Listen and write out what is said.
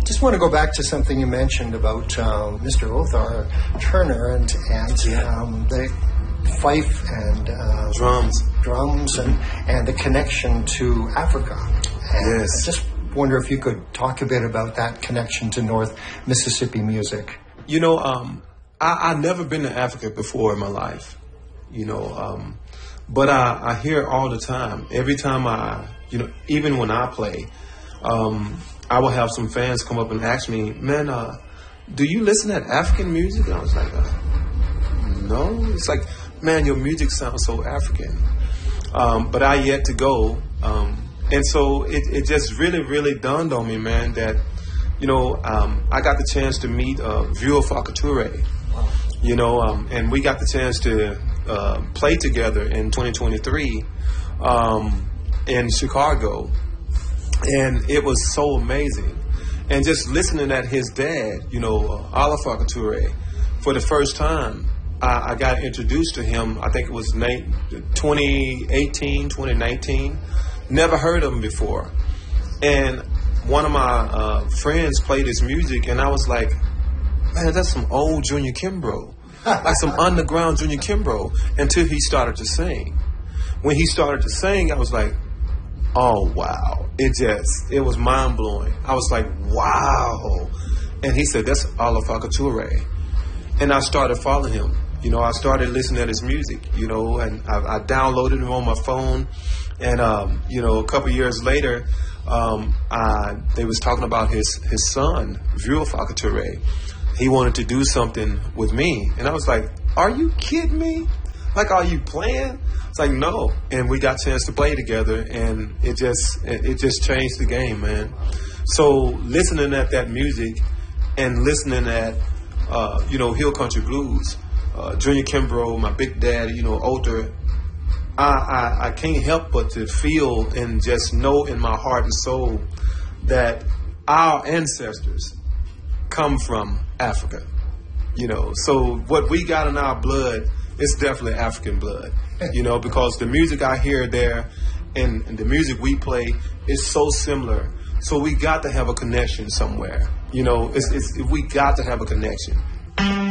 Just want to go back to something you mentioned about Mr. Othar Turner and the fife and drums and the connection to Africa. And yes. I just wonder if you could talk a bit about that connection to North Mississippi music. You know, I've never been to Africa before in my life, you know, but I hear all the time. Every time even when I play, I will have some fans come up and ask me, man, do you listen to African music? And I was like, no. It's like, man, your music sounds so African. But I yet to go. And so it just really, really dawned on me, man, that, you know, I got the chance to meet Vieux Farka Touré, you know, and we got the chance to play together in 2023 in Chicago. And it was so amazing. And just listening at his dad, you know, Alla Farka Touré, for the first time, I got introduced to him, I think it was 2018, 2019. Never heard of him before. And one of my friends played his music, and I was like, man, that's some old Junior Kimbrough. Like some underground Junior Kimbrough, until he started to sing. When he started to sing, I was like, oh, wow. It was mind-blowing. I was like, wow. And he said, that's Alla Farka Touré. And I started following him. You know, I started listening to his music, you know, and I downloaded him on my phone. And, you know, a couple years later, they was talking about his son, Vieux Farka Touré. He wanted to do something with me. And I was like, are you kidding me? Like, are you playing? It's like, no. And we got a chance to play together, and it just changed the game, man. So listening at that music and listening at, you know, Hill Country Blues, Junior Kimbrough, my big dad, you know, Othar, I can't help but to feel and just know in my heart and soul that our ancestors come from Africa, you know. So what we got in our blood, it's definitely African blood, you know, because the music I hear there and the music we play is so similar. So we got to have a connection somewhere, you know. We got to have a connection.